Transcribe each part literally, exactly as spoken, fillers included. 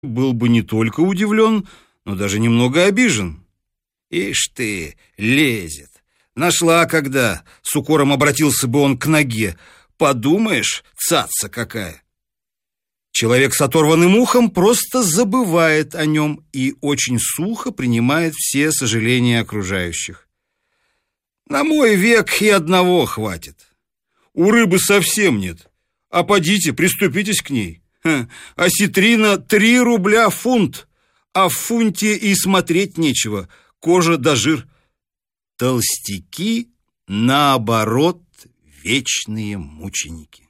был бы не только удивлен, но даже немного обижен. «Ишь ты, лезет! Нашла когда!» — с укором обратился бы он к ноге. «Подумаешь, цаца какая!» Человек с оторванным ухом просто забывает о нем и очень сухо принимает все сожаления окружающих. «На мой век и одного хватит. У рыбы совсем нет. А подите, приступитесь к ней. Ха, осетрина три рубля фунт, а в фунте и смотреть нечего, кожа да жир». Толстяки, наоборот, вечные мученики.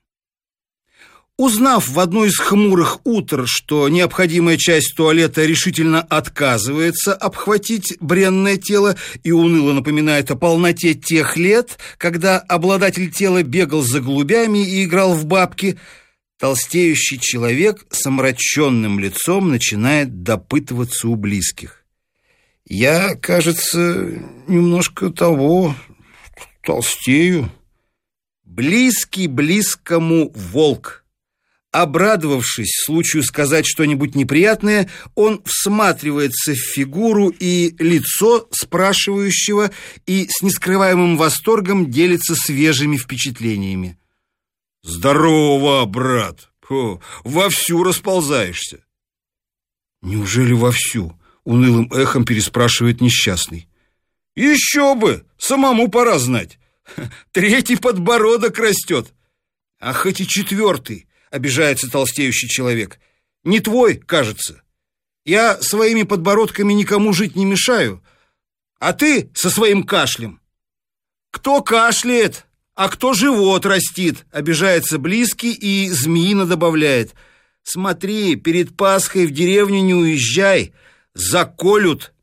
Узнав в одно из хмурых утр, что необходимая часть туалета решительно отказывается обхватить бренное тело и уныло напоминает о полноте тех лет, когда обладатель тела бегал за голубями и играл в бабки, толстеющий человек с омраченным лицом начинает допытываться у близких. «Я, кажется, немножко того, толстею». Близкий близкому волк. Обрадовавшись случаю сказать что-нибудь неприятное, он всматривается в фигуру и лицо спрашивающего и с нескрываемым восторгом делится свежими впечатлениями. «Здорово, брат! Фу, вовсю расползаешься!» «Неужели вовсю?» — унылым эхом переспрашивает несчастный. «Еще бы! Самому пора знать! Третий подбородок растет! А хоть и четвертый!» — обижается толстеющий человек. «Не твой, кажется. Я своими подбородками никому жить не мешаю, а ты со своим кашлем». «Кто кашляет, а кто живот растит?» — обижается близкий и змеино добавляет. «Смотри, перед Пасхой в деревню не уезжай, заколют».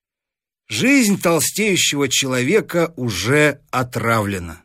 Жизнь толстеющего человека уже отравлена.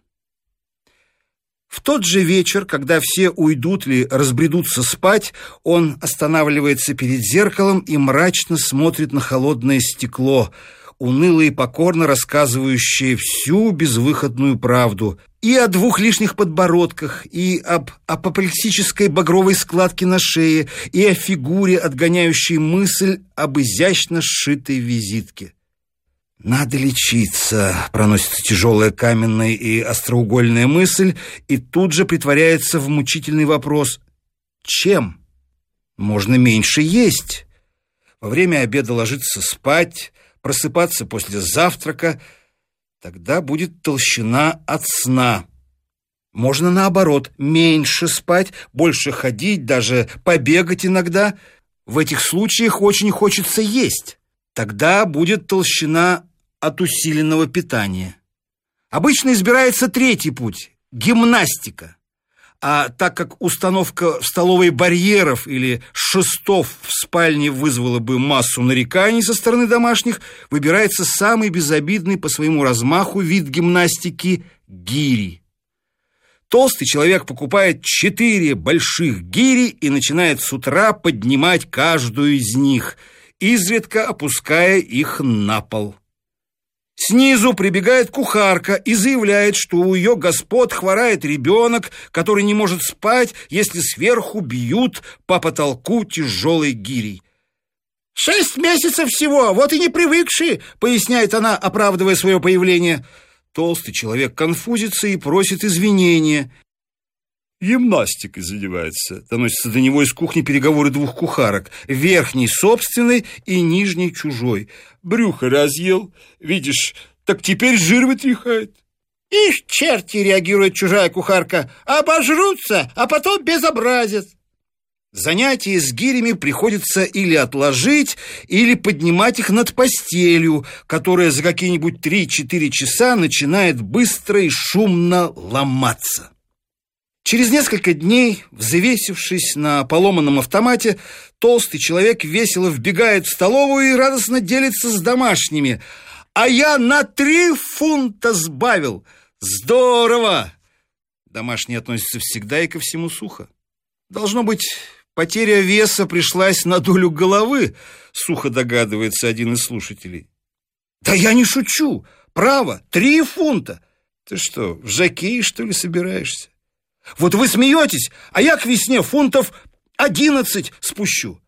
В тот же вечер, когда все уйдут или разбредутся спать, он останавливается перед зеркалом и мрачно смотрит на холодное стекло, уныло и покорно рассказывающее всю безвыходную правду и о двух лишних подбородках, и об апоплексической багровой складке на шее, и о фигуре, отгоняющей мысль об изящно сшитой визитке. «Надо лечиться», — проносится тяжелая каменная и остроугольная мысль, и тут же притворяется в мучительный вопрос: чем? Можно меньше есть, во время обеда ложиться спать, просыпаться после завтрака, тогда будет толщина от сна. Можно, наоборот, меньше спать, больше ходить, даже побегать иногда. В этих случаях очень хочется есть. Тогда будет толщина от усиленного питания. Обычно избирается третий путь – гимнастика. А так как установка в столовой барьеров или шестов в спальне вызвала бы массу нареканий со стороны домашних, выбирается самый безобидный по своему размаху вид гимнастики – гири. Толстый человек покупает четыре больших гири и начинает с утра поднимать каждую из них, изредка опуская их на пол. Снизу прибегает кухарка и заявляет, что у ее господ хворает ребенок, который не может спать, если сверху бьют по потолку тяжелой гирей. «Шесть месяцев всего, вот и не привыкшие», — поясняет она, оправдывая свое появление. Толстый человек конфузится и просит извинения. «Гимнастикой занимается», — доносится до него из кухни переговоры двух кухарок, верхней собственной и нижней чужой. «Брюхо разъел, видишь, так теперь жир вытряхает». «Ишь, черти!» — реагирует чужая кухарка. «Обожрутся, а потом безобразят». Занятия с гирями приходится или отложить, или поднимать их над постелью, которая за какие-нибудь три-четыре часа начинает быстро и шумно ломаться. Через несколько дней, взвесившись на поломанном автомате, толстый человек весело вбегает в столовую и радостно делится с домашними. «А я на три фунта сбавил! Здорово!» Домашние относятся всегда и ко всему сухо. «Должно быть, потеря веса пришлась на долю головы», — сухо догадывается один из слушателей. «Да я не шучу! Право, три фунта! Ты что, в жокеи, что ли, собираешься? Вот вы смеетесь, а я к весне фунтов одиннадцать спущу.